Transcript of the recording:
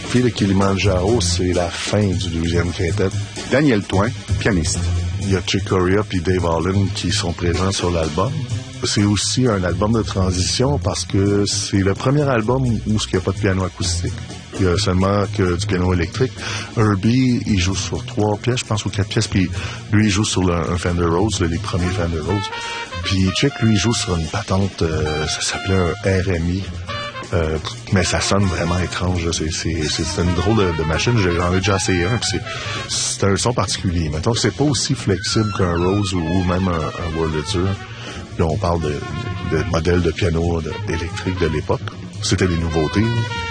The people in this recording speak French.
Puis le Kilimanjaro, c'est la fin du 12e quintet. Daniel Toin, pianiste. Il y a Chick Corea puis Dave Holland qui sont présents sur l'album. C'est aussi un album de transition parce que c'est le premier album où il n'y a pas de piano acoustique. Il y a seulement que du piano électrique. Herbie, il joue sur 3 pièces, je pense, ou 4 pièces, puis lui, il joue sur un Fender Rhodes, les premiers Fender Rhodes. Puis Chick, lui, il joue sur une patente, ça s'appelait un RMI, mais ça sonne vraiment étrange. C'est une drôle de machine, j'en ai déjà essayé un, puis c'est un son particulier. Mettons que c'est pas aussi flexible qu'un Rhodes ou même un Wurlitzer. Là, on parle de modèles de piano électrique de l'époque. C'était des nouveautés.